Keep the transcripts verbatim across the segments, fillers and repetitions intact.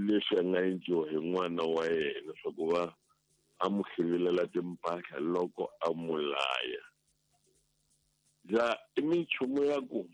leswi a nga endliwa hi n'wana wa yena swa ku va a n'wi xivilela timpahla loko a n'wi laya. Ja i minchumu ya ku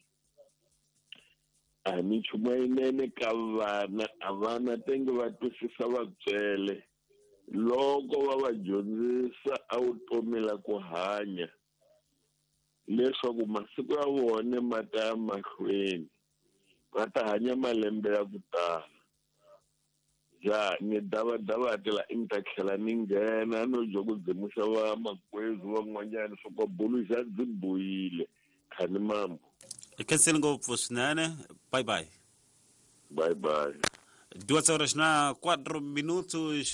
a hi minchumu yinene ka vana, a vana tenge va twisisa vatswele loko va va dyondzisa a vutomi la ku hanya leswaku masiku ya vona ma ta ya mahlweni va ta hanya malembe ya ku tala. Ja ni davadavatela i ni ta tlhela ni nghena no byo ku dzimisa va makwezu van'wanyana swa ku bulu xa byi boyile khani mambo. Ikhensini ngopfu swinene. Bye bye. Bye bye. Duas horas na quatro minutos.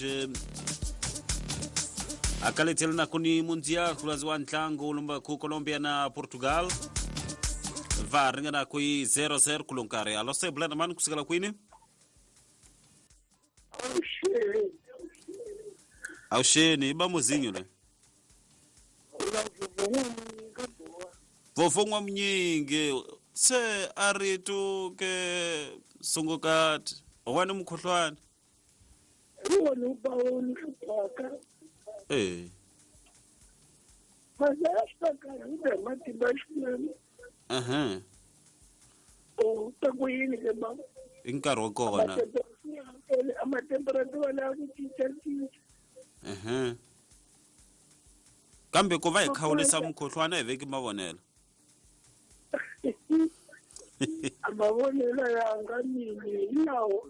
Akaletel na kuni mundial kulazwa ntlangu lumba ku Colombia na Portugal. Va ringa na kui zero zero kulunkare. Alo se blana man kusigala kwini? Ausheni iba muzinyo le. Vofongwa mnyingi se aritu ke sungukati wana mkhohlwana. Wona ubawoni kupaka. Eh. Mazasta karuda matibashina. Aha. O takuyini ke ba? Inkari wa kona. Amatemperatura la kutshintsha. Aha. Kambe ko va hi khawulisa mkhohlwana eveki mavonelo. Amavonelo yanga mini nawo.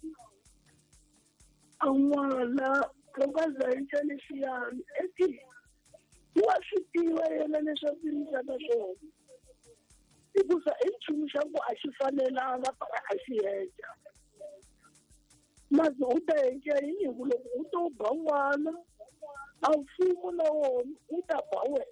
An'wana loko a zayicha leswiyani eti wa swi tiva yena leswaku ndzi ta swona. Hikuva i nchumu xa ku a xi fanelanga a xi heta. Maze u ta heta yini ku loko u to ba n'wana a mfumo na wona u ta ba wena.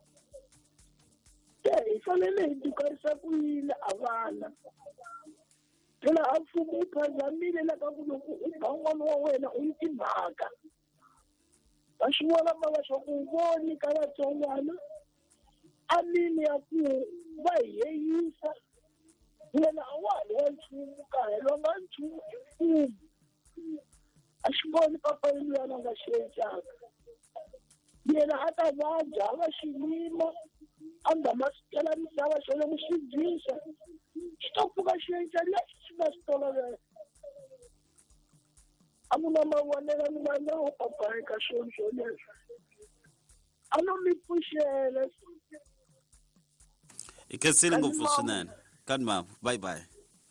Hi fanele hi tukarisa ku yini a vana. Phela a mfumo u phazamile la ka ku loko u ba n'wana wa wena u yi timhaka. Va swi vona ma va swa ku voni ka vatsongwana a mini ya ku va hiyisa wena a wa ha wa nchumu ka helo nga nchumu i mfumo. A xi voni papa yena nga xi endlaka. Yena a ta vabya a va xiyimo a nga masitela misava xo le ku xi dyisa xi to pfuka xi endla lexi xi nga swi tolovela. A ku na mavonelo ni va na papa eka swilo swo leswi a no mi pfuxela. Ikhensini ngopfu swinene. Kani mama. Bye bye.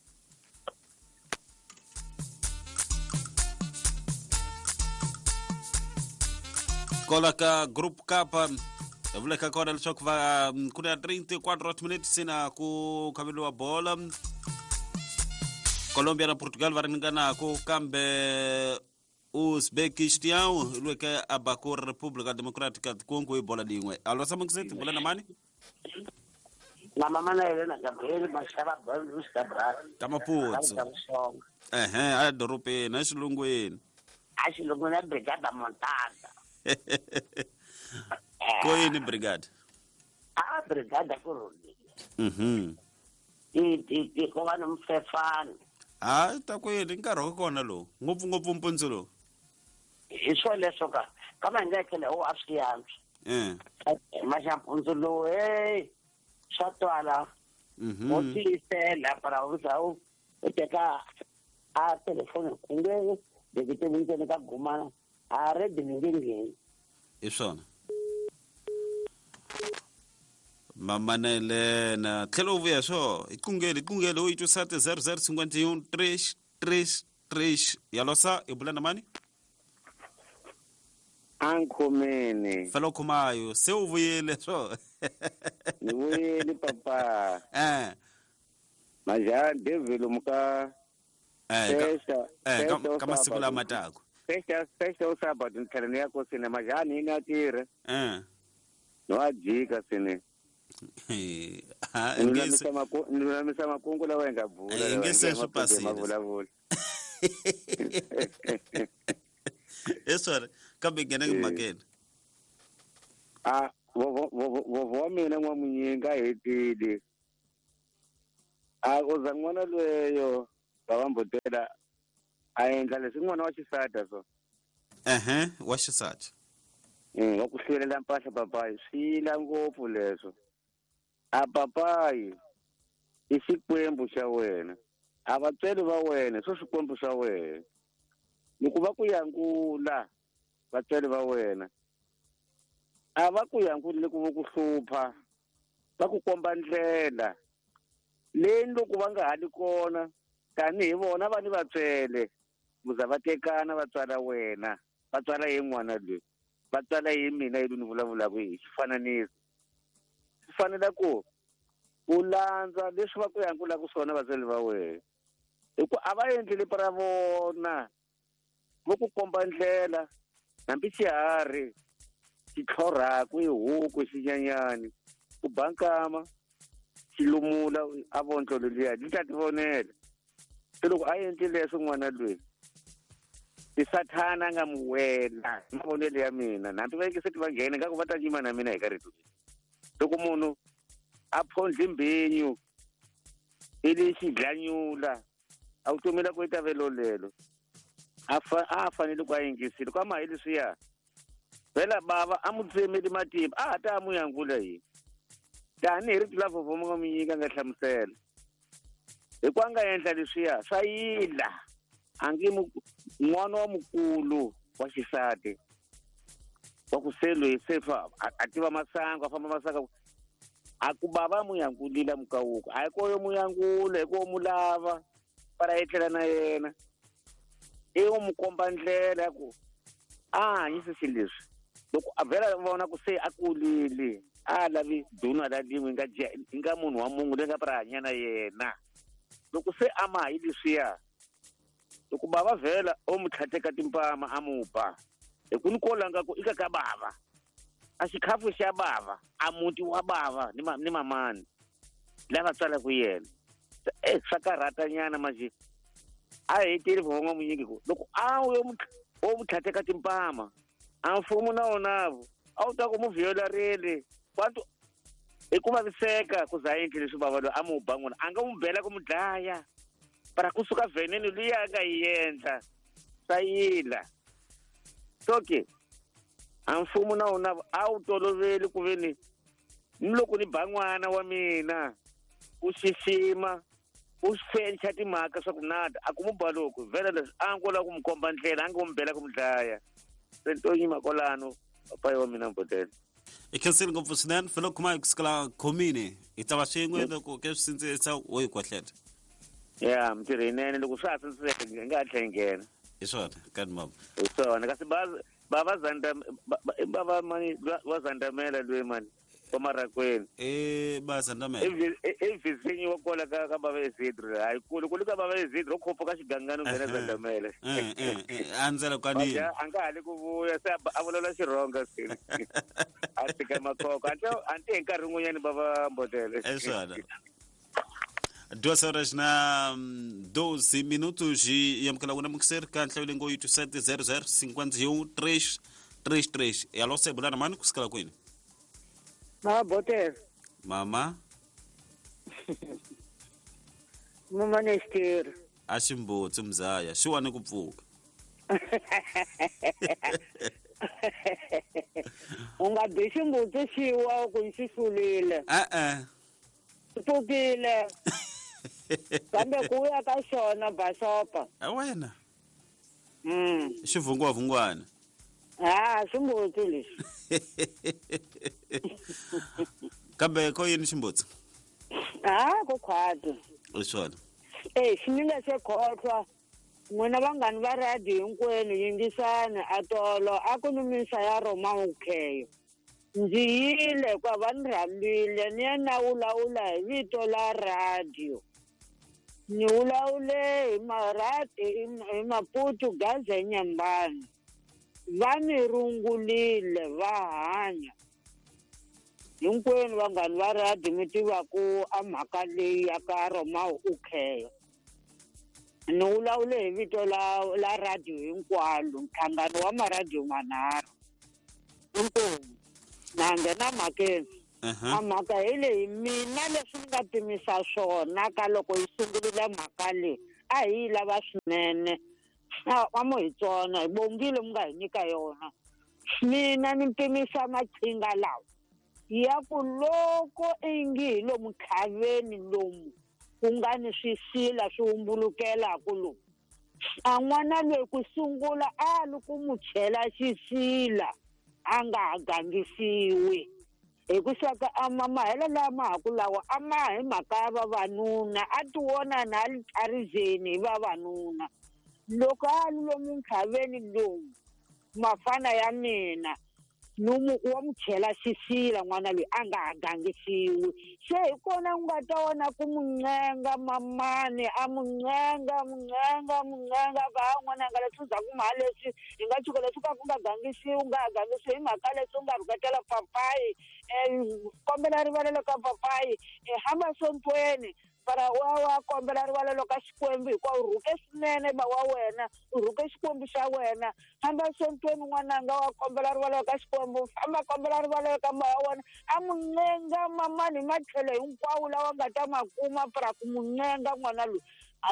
Kola ka group kapa vule ka kona leswaku va kuna thirty-four minutes sina ku kaveliwa bola. Colombia na Portugal va ringana ku kambe Uzbekistan lweke abako Republika Democratica Congo i bola dingwe. Alo sa mongsethi bola na mani? Na mama na Elena Gabriel Mashaba Bandus Cabral. Tamaputso. Eh eh a doropeni a xilungweni. A xilungweni na Brigada Montada. Ko yini brigade? Ah brigada ku rodi. Mhm. Ti ti ti ko va nomfefana. Ah ta ku yini nkarhi wa kona lo. Ngopfu ngopfu mpundzu lo. I swo leswo ka kama nga kele o afsiyantsho. Eh. Mashampundzu lo eh swa twala. Mhm. O tisela para usau uteka a telefoni kunge de ke tebuntsene ka gumana a re diningenge. Iswona. Mama na Elena tlhelo vuya swo ikungeli ikungeli u itwisate zero zero five one three three three yalosa ibula na mani? Ankhomene. Felo khumayo se u vuyile swo. Ni vuyile papa. Eh. Maja develo muka. Eh. Eh kama siku la matako. Pesa pesa usaba dintlhane yako sine majani ina tire. Eh. No ajika sine. Eh. Ngise nilamisa makungu la wenga bula. Eh ngise swipasile. Mavula vula. Eso kambe ngena ngimakeni. Ah vo vo vo vo mina nwamunyinga hetile. Ah uzangwana lweyo bawambotela a endla leswi n'wana wa xisati so ehe wa xisati wa ku hlulela mpahla papayi swi la ngopfu leswo a papayi i xikwembu xa wena a vatswari va wena swo swikwembu swa wena loko va ku yankula vatswari va wena a va ku yankuli loko vo ku hlupha va ku komba ndlela leyi loko va nga hali kona tanihi vona va ni vatswele muza va tekana va tswala wena va tswala hi n'wana loyi va tswala hi mina yi ni vulavulaka hi xifananiso swi fanele ku u landza leswi va ku yankulaka swona vatswari va wena hikuva a va endleli para vona vo ku komba ndlela hambi xiharhi xi tlhorhaku hi huku xinyanyani ku bankama xi lumula a vontlolo liya li ta ti vonela se loko a endli leswi n'wana loyi tisathana a nga mu wela mavonelo ya mina nambi va yingiseti va nghena nga ku va ta yima na mina hi ka rito loko munhu a phondli mbinyu i li xidlanyula a vutomela ku ita velo lelo a fa a fanele ku a yingisile kwa maheli swiya vela bava a mu tsemeli matimba a ta mu yankula hi tani hi rito la vovomo nga mi nyika nga hlamusela hikuva a nga endla leswiya swa yila a nge n'wana wa mukulu wa xisati wa ku se loyi se a tiva masangu a famba masangu a ku bava mu yankulila mukawuko a hi koyo mu yankula hi ko mu lava para etlela na yena i u mu komba ndlela ya ku a hanyise xi leswi loko a vhela vona ku se a kulile a lavi duna la limwe nga nga munhu wa mungu leyi nga para hanya na yena loko se a ma hi leswiya loko bava vhela o mu tlhateka timpama a mupa hi ku ni ko langa ku ika ka bava a xikhafu xa bava a muti wa bava ni ma ni mamani lava tswalaku yena eh swa karhata nyana maji a heteli von'wa munyingi ku loko a yo mu o mu tlhateka timpama a mfumo na onavo a wu ta ku mu violerile kwanto hi ku vaviseka ku za endli leswi bava lo a mu ba n'wana a nga mu bela ku mu dlaya para kusuka veneni liya nga yi endla swa yila soke a mfumo na onavo a wu toloveli ku veni ni loko ni ba n'wana wa mina u xixima u fencha timhaka swa ku nada a ku mu ba loko vhela leswi a ngo la ku mu komba ndlela a nga mu bela ku mu dlaya se ni to yima kwalano papayi wa mina mbotela i khensile ngopfu swinene felo khoma hi kusikala khomini hi ta va swin'we loko ke swi sindzisa wo hi kwahleta ya mintirho yinene loko swa ha sindziseka hi nga ha tlhe hi nghena hi swona kani mama hi swona kasi bava bava mani wa zandamela loyi mani wa marakweni eh bazandamela i vizinyi wa kola ka ka bava ezidro hayi kule kule ka bava ezidro khopho ka xigangano nghena zandamela eh eh andzela kwani a nga hali ku vuya se a vulavula xirhonga sini a tika makoko ante ante hi nkarhi wun'wanyani bava mbotele é swona duas horas na doze minutos e ia mkala una mukser kan tlawile ngo oito sete zero zero cinco um três três três e alô se bulana mano kusikala kwini Ma bote. mama Mama nestir. ashimbotsi mzaya shiwane kupfuka Unga bishi mbuti shiwa kunxisulile. eh eh Pfukile. Kambe kuya ka xona basopa. a wena Mm. xivungwa vungwana Ah, swimbuti leswi. kambe ko yini ximbotsi Ah, ku khwati. i swona Eh, xinga se khohlwa. N'wina vanghani va radio hinkwenu yingisana a tolo a ku numisa ya Roma ukheyo. Ndzi yile kwa va ni rhambile ni ya nawulawula hi vito la radio. Ni wulawule hi marati hi maputu gaze nyambani. Va ni rungulile va hanya. Hinkwenu vanghani va radio mi tivaku a mhaka leyi ya ka Roma ukheyo. Ni wulawule hi vito la la radio hinkwalo nhlangano wa maradio manharhu inkomu na nghena mhakeni a mhaka hi leyi mina leswi ni nga pimisa swona ka loko yi sungulile mhaka leyi a hi yi lava swinene Amo hi tsona hi bongile mi nga hi nyika yona. Mina ni mpimisa maqhinga lawa ya ku loko i ngi hi lomu khaveni lomu ku nga ni swisila swi humbulukelaku lomu, a n'wana loyi ku sungula a li ku n'wi chela xisila a nga ha gangisiwi. Hi ku swaka a mahelo lama ha ku lawa a ma hi mhaka ya vavanuna, a ti wona na li tsarizeni hi vavanuna. Loko a li lomu nkhaveni lomu mafana ya mina nomu wa n'wi chela xisila n'wana loyi a nga ha gangisiwi. Se hi kona u nga ta vona ku n'wi ncenga mamani, a n'wi ncenga n'wi ncenga n'wi ncenga ka ha n'wananga leswi za ku mhaka leswi hi nga tshuka leswi ka ku nga gangisiwi u nga ha gangisiwi hi mhaka leswi u nga rhuketela papayi. Um kombela rivalelo ka papayi, hamba sompweni para wa wa kombela rivalelo ka Xikwembu hikuva u rhuke swinene ba wa wena, u rhuke Xikwembu xa wena. Hamba sompweni n'wananga wa kombela rivalelo ka Xikwembu, famba kombela rivalelo ka ba wa wena. A n'wi ncenga mamani hi matlhelo hinkwawo lawa nga ta ma kuma para ku n'wi ncenga n'wana loyi.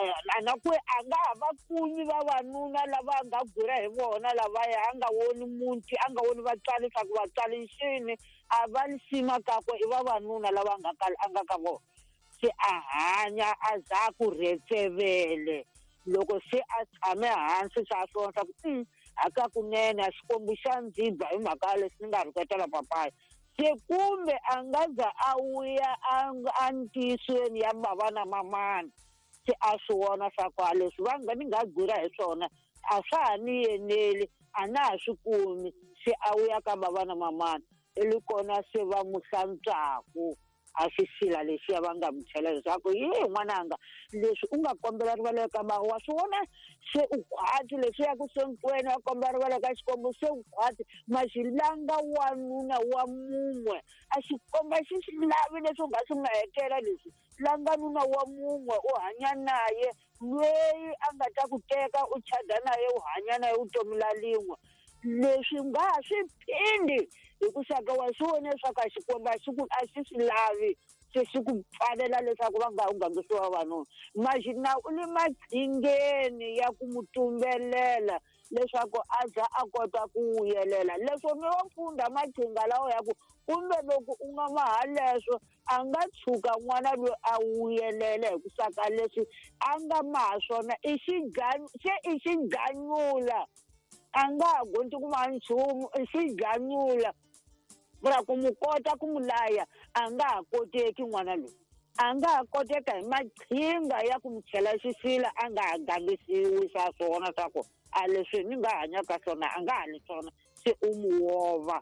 Na ku a nga ha va kunyi vavanuna lava nga gwira hi vona lavaya a nga voni muti, a nga voni vatswari leswaku vatswari nxini a va nisima kakwe i vavanuna lava nga ka a nga ka vona. Se a hanya a za ku rhetsevele loko se a tshame hansi swa swona swa ku aka kunene a Xikwembu xa ndzi ba hi mhaka leswi ni nga rhuketela papayi. Se kumbe a nga za a vuya a ntiyisweni ya bava na mamani, se a swi vona swa ku leswi va nga ni nga gwira hi swona a swa ha ni eneli, a na ha swi kumi. Se a vuya ka bava na mamani ivi kona se va n'wi hlantswaku a xisila lexiya va nga n'wi chela leswaku ye n'wananga leswi u nga kombela rivalelo ka bava wa swi vona se u khwati leswiya ku sompweni wa kombela rivalelo ka Xikwembu se u khwati ma xi langa wanuna wa mun'we. A Xikwembu a xi swi lavi leswi u nga swi mahekela leswi, langa nuna wa mun'we u hanya naye loyi a nga ta ku teka u chada naye u hanya naye vutomi la lin'we. Leswi nga ha swi phindi hi ku xaka wa swi vone leswaku a Xikwembu a xi ku a xi swi lavi se xi ku pfalela leswaku va nga ha gangisiwa vavanuna. Maxina u ni maqhingheni ya ku n'wi tumbelela leswaku a za a kota ku vuyelela. Leswo mi wa pfunda maqhinga lawa ya ku kumbe loko u nga maha leswo a nga tshuka n'wana loyi a vuyelela hi ku saka leswi a nga maha swona i se i xiganyula. A nga ha gonti ku ma nchumu i xiganyula vura ku n'wi kota ku n'wi laya a nga ha koteki n'wana loyi. A nga ha koteka hi maqhinga ya ku n'wi chela xisila a nga ha gangisiwi swa swona swa ku a leswi ni nga hanyaka swona a nga ha ni swona se u n'wi wova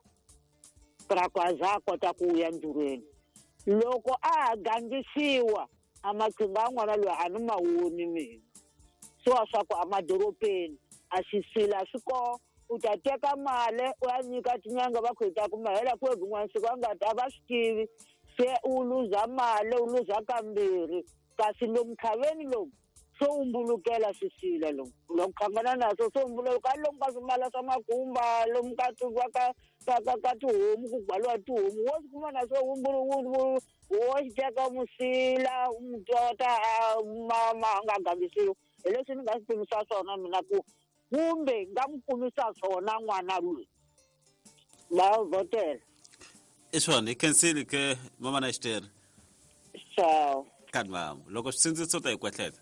para ku a za a kota ku ya ndlwini. Loko a ha gangisiwa a maqhinga ya n'wana loyi a ni ma voni mina. Swa swa ku a madoropeni a xisila swi koho u ta teka mali u ya nyika tinyanga va ku hi ta ku mahela ku ebin'wana siku a nga ta va swi tivi se u luza mali u luza kambirhi. Kasi lomu khaveni lomu swo humbulukela swisila lomu loko khangana naso swo humbuluka lomu ka swimala swa makumba lomu ka ka ka ka ka tihomu ku gwaliwa tihomu wo swi kuma na swo humbuluka wo xi teka musila n'wi tota ma ma nga gangisiwi. Hi leswi ni nga swi pimisa swona mina ku kumbe nga n'wi kumisa swona n'wana loyi va vhotela. I swona hi khensile ke mama na Xiteri. Ciao. Kan mama loko switsindziso ta hi kwetleta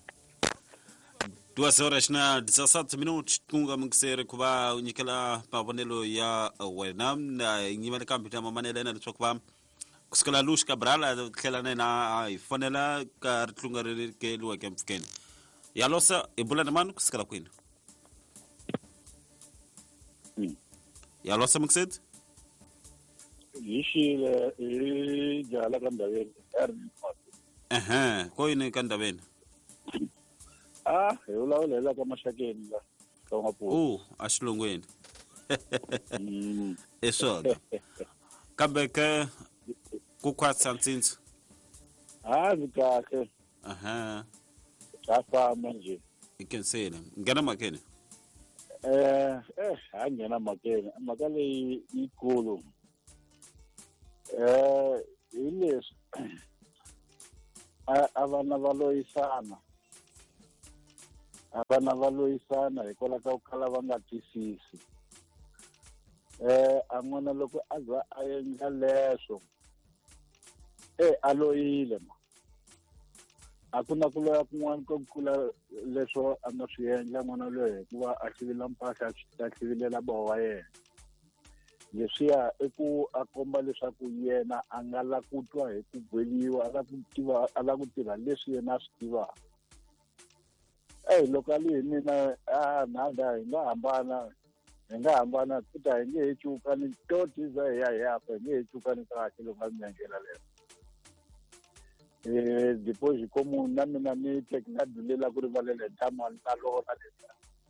duas horas na dezessete minutos kunga mungiseri ku va nyikela mavonelo ya wena na nyimele kambe ta mama Nelena leswaku va kusukela Lush Cabral tlhela na yena hi fonela ka ritlunga ri keliweke mpfukeni ya losa i bula na mani kusukela kwini ya losa mungiseri yishile ijala ka ndhaveni ehe ko yini ka ndhaveni ah hi vulavulela ka maxakeni la ka n'wapfuna oh a xilungwini i swona kambe ke ku kwatsa ntsintsi ah ni kahle aha ka famba nje ikensele ngena makeni eh eh ha nghena makeni mhaka leyi yikulu eh hi leswi a vana va loyisana vana va loyisana hikwalaho ka ku kala va nga twisisi. Eh a n'wana loko a za a endla leswo e a loyile ma a ku na ku loya kun'wana ko kula leswo a nga swi endla n'wana loyi hikuva a xivila mpahla a xivilela boho wa yena. Leswiya i ku a komba leswaku yena a nga la ku twa hi ku gweliwa a la ku tiva a la ku tirha leswi yena a swi tivaka. Eh loko a li hi mina a nhandza hi nga hambana hi nga hambana futa hi nge he cukani to tiza hi ya hi yafa hi nge he cukani kahle loko a mi ngela leswo. Eh deposit ko munhu na mina ni tlhela nga dulela ku rivalela tama ni ta lona leswi.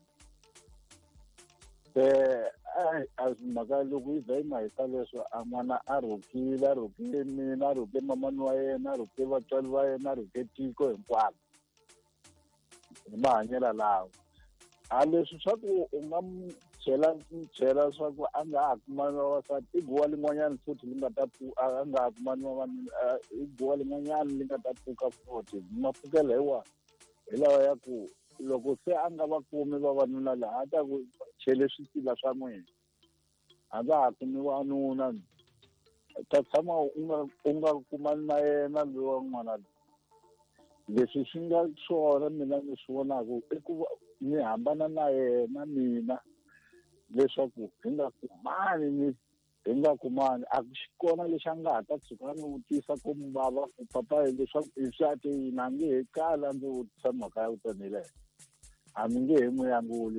Eh a mhaka loko yi za yi ma hisa leswo a n'wana a rhukile a rhukile mina a rhuke mamani wa yena a rhuke vatswari va yena a rhuke tiko hinkwaro hi mahanyela lawa. A leswi swa ku u nga mu chela chela swa ku a nga ha kumani vavasati i guwa lin'wanyana futhi li nga ta a nga ha kumani vavanuna i guwa lin'wanyana li nga ta pfuka futhi. Mapfukelo hi wa hi lawa ya ku loko se a nga va kumi vavanuna laha a ta ku chele switila swa n'wina a nga ha kumi wanuna ta tshama u nga u nga kumani na yena loyi wa n'wana. Leswi swi nga swona mina ni swi vonaka i ku ni hambana na yena mina leswaku hi nga kumani ni hi nga kumani a xi kona lexi a nga ha ta tshuka ni vutisa ku bava ku papa leswaku i nsati yini a nge he kala ndzi vutisa mhaka ya vutomi leyi a mi nge he n'wi yanguli.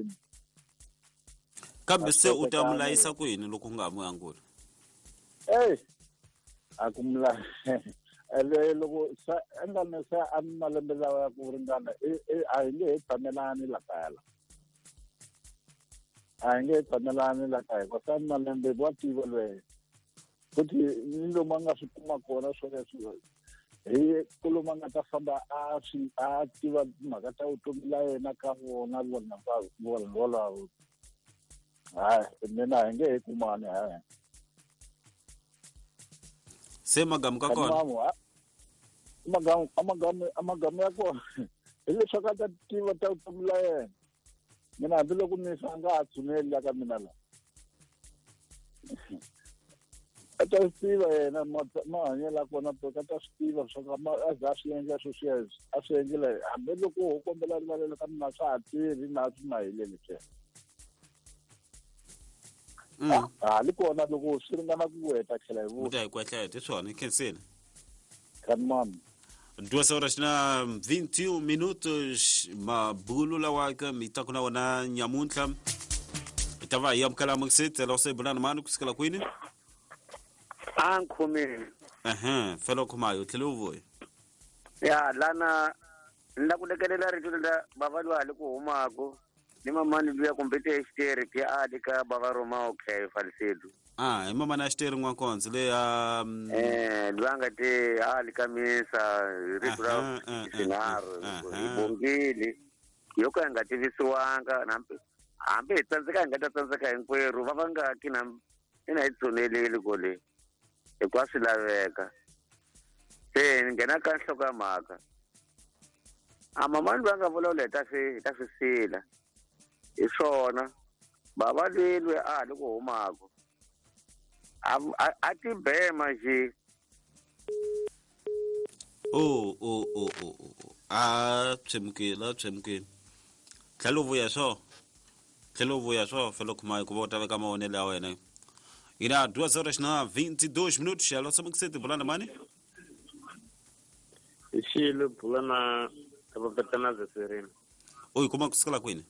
Kambe se u ta mu layisa ku yini loko u nga mu yanguli? Eh a ku mu ele loko sa enda ne sa a malembe lawa ya ku ringana a hi nge he tshamelani la kaya la a hi nge he tshamelani la kaya ku sa malembe wa tiva lweyo futhi ni lomu a nga swi kuma kona swoleswo hi ku lomu a nga ta famba a swi a tiva mhaka ta vutomi la yena ka vona vona vona volavo. Hayi mina hi nge he kumani hayi. Se magamu ka kona amagamu amagamu amagamu ya kona hi leswaku a ta tiva ta vutomi la yena. Mina hambiloko misa a nga ha tshuneli la ka mina la a ta swi tiva yena mahanyelo ya kona a ta swi tiva swa ku a za a swi endla sweswiya a swi endlela hambiloko ho kombela rivalelo ka mina swa ha tirhi na swi ma heleli swena. Hali kona loko swi ringana ku heta tlhela hi vuta hi kwetla hi swona khensini kan mami. Duas horas na vinte e um minutos mabulu lawa ka mitako na wana nyamuntlha itava hi amkala mngsete lo se bulana manu kusikala kwini a nkhumi aha felo kumayo tlhelo uvoya ya lana nda ku lekelela rito la bavali wa le ku humako ni mamani luya kumbete xiteri ke a le ka bava roma okay falsedu ah mama na xiteri n'wankonzo le ya eh lwanga te a le ka misa rito la sinaro ibongile yoko nga tivisiwanga nambe hambe tsandzeka nga ta tsandzeka hinkwerhu va va nga ki na ina hi tsoneleli gole ekwa swi laveka se nghena ka nhloka mhaka a mamani va nga vulavula ta swi ta swi sila hi swona bava lelwe a le ku humako a ti bema ji oh oh oh oh a tshemukela tshemukela tlhelo vuya swo tlhelo vuya swo felo kumayo ku vota ka mawonelo ya wena ina duas horas na vinte e dois minutos ya lo samukusete bulana mani Ishilo bulana tabapetana zeserina oi kuma kusikala kwini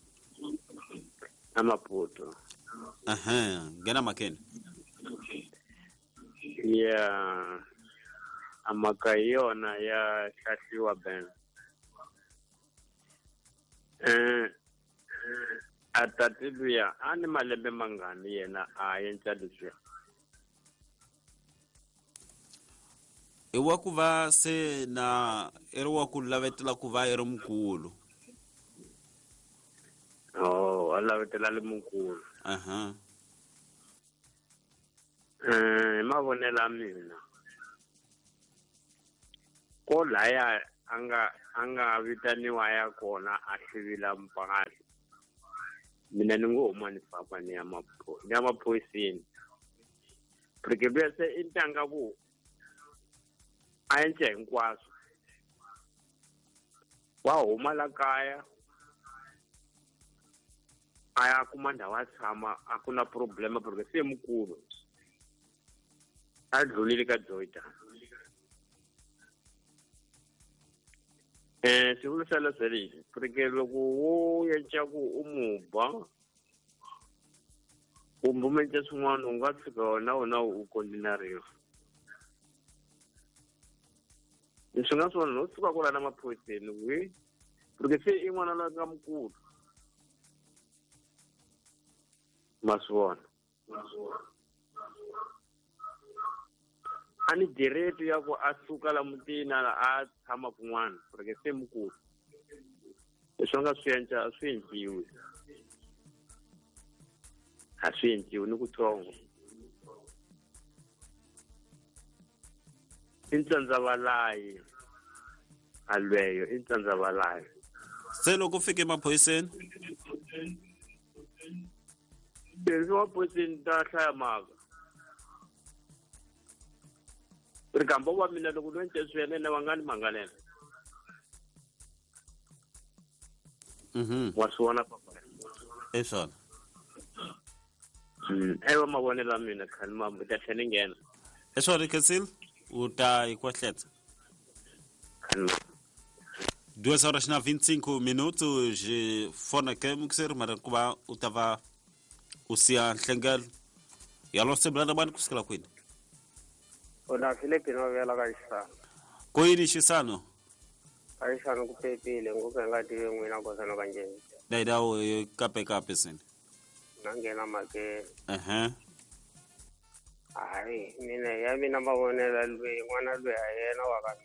amaputo aha ngena makeni ya amakayona ya shashiwa ben eh atatiluya ani malembe mangani yena a yenca leswi i wa ku va se na i ri wa ku lavetela ku va i ri mukulu oh a lavetela le mukulu aha eh mavonela mina ko laya anga a nga vitaniwa ya kona a hlivila mpahla mina ni ngo huma ni famba ni ya mapho ni ya maphoyiseni porque bese i ntanga ku a endla hinkwaswo wa huma la kaya a ya kuma ndhawu a tshama a ku na problema porque se mukulu a dlulile ka Joyta eh swivula swa leswi porque loko wo endla ku u muba u mbumenta swin'wana u nga tshuka wona wona u kondinariwa leswi nga swona no tshuka ku la na maphoyiseni we porque se i n'wana la nga mukulu maswona a ni direto ya ku a suka la mutini a tshama kun'wana porque se mukulu leswi nga swi endla swi endliwi a swi endliwi ni kutsongo i ntsandzavalayi alweyo i ntsandzavalayi se loko fike emaphoyiseni leswi maphoyiseni ta hlaya mhaka rikambo wa mina loko no endle swiyenene va nga ni mangalela mhm wa swona papa e swona ewa mavonelo mina khani mambo ta tlhela ni nghena e swona Kensile u ta ikwahletsa duas horas na vinte e cinco minutos je fona que mukser mara kuba utava usia nhlengelo yalo seblana bani kusikala kwini ona Filipino vela ka xisana ko yini xisano a xisano ku pepile ngoku nga tivi n'wina ko sana ka njeni dai dawo kape kape sini na nghena make ehe ai mina ya mina mavonela lweyi n'wana lweyi a yena wa ka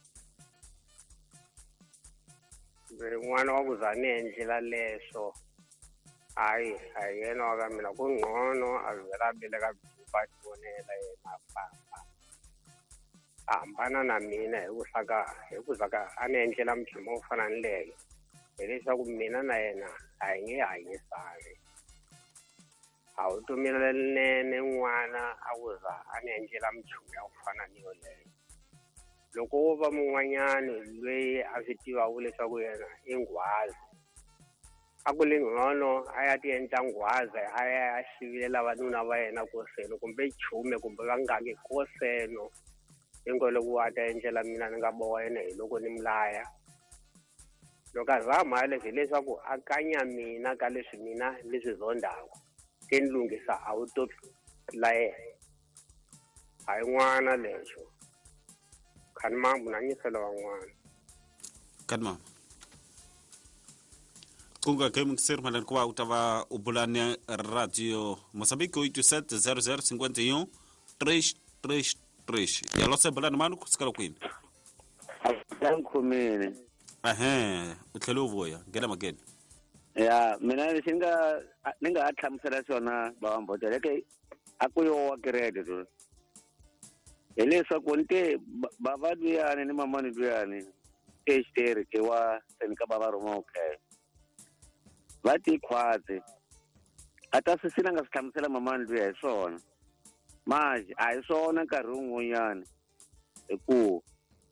mina n'wana wa ku zani endlela leswo ai a yena wa ka mina ku ngcono a vela bile ka ba tivonela yena papa hambana na mina hi ku saka hi ku saka a ni endlela mpimo wo fana ni leyo hileswaku mina na yena a hi nge hanyisani a wu tumile nene n'wana a ku za a ni endlela mchumu ya ku fana ni yoleyo loko wo va mun'wanyani lweyi a swi tivaku leswaku yena i nghwazi a ku le ngcono a ya ti endla nghwazi a ya a xivilela vanuna va yena koseno kumbe chume kumbe va ngangi koseno ingo loko a ta endlela mina ni nga boha yena hi loko ni mlaya loko a zama leswi leswaku a kanya mina ka leswi mina leswi zondaku ti ni lunghisa a wu to la yena a hi n'wana lexo khani mambo na nyisela van'wana khani mambo kunga ke mukser mara kuba utava ubulane radio Moçambique oito sete zero zero cinquenta e um três três três yalo sebulana manu kusikala kwini Dankhumini ehe utlhele uvuya ngena mageni ya mina lexi nga ni nga ha hlamusela xona bavambotela ke a ku yo wa kereke to hileswaku ni te bava luyani ni mamani luyani exiteri ke wa seni ka bava roma okay va ti khwatsi a ta sisina nga swi hlamusela mamani luya hi swona maji a hi swona nkarhi wun'wanyani hi ku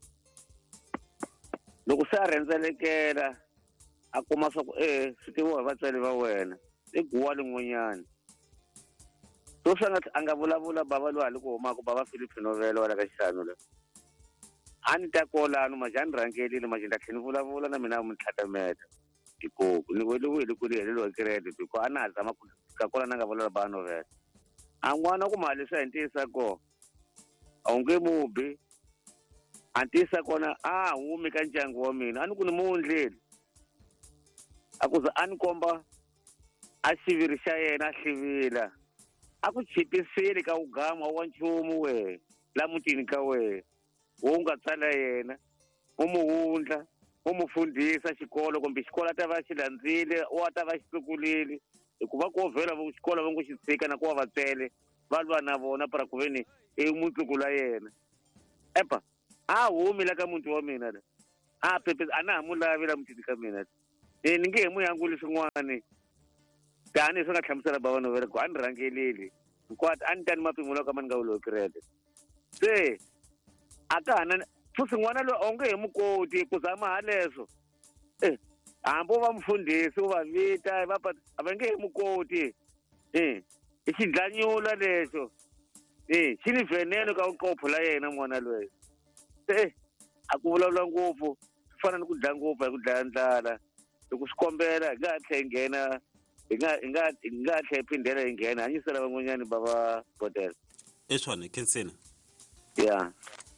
loko se a rhendzelekela a kuma swa ku e swi tiviwa hi vatswari va wena i guwa lin'wanyani to swi nga a nga vulavula bava loyi hali ku humaka bava Philip Novelo wala ka xisano le a ni ta kolano maji a ni rhangelile maji ni ta tlhela ni vulavula na mina mi tlhatameta hikuva ni weliwile ku lihelelo wa credit hikuva a na ha zama ku ka kola na nga vulavula bava Novelo a n'wana ku mali swi hentisa ko a wu nge mubi a ntisa kona a humi ka ndyangu wa mina a ni ku ni mundleli a ku za a ni komba a xiviri xa yena a hlivila a ku chipisile ka ugama wa nchumu we la mutini ka we wo nga tsala yena u mu hundla u mu fundisa xikolo kumbe xikolo a ta va xi landzile u a ta va xi tsukulile hikuva ko vhela va xikolo va ngo xi tshika na ku va vatsele va lwa na vona para ku veni i mutsukula yena epa a humi la ka muti wa mina le a pepe ana ha mu lavela mutini ka mina e ni nge mu yangu leswin'wani tani swi nga hlamusela bava no vere ku a ni rhangeleli hikwati a ni tani mapimula ka mani nga wulo kirete se a ka hana futhi n'wana loyi a wu nge he mukoti ku zama ha leswo eh hambi u va mfundhisi u va vita va a va nge he mukoti eh i xidlanyula lexo eh xi ni veneno ka nqopho la yena n'wana loyi se a ku vulavula ngopfu swi fana ni ku dlaya ngopfu hi ku dlaya ndlala loko swi kombela hi nga ha tlhe hi nghena hi nga hi nga hi nga tlhe hi phindela hi nghena hanyisela van'wanyani va va botela eswona khenseni ya